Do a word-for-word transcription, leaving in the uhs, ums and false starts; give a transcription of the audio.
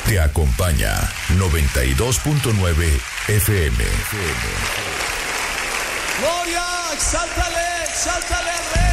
te acompaña noventa y dos punto nueve F M. Gloria, exáltale, exáltale al Rey.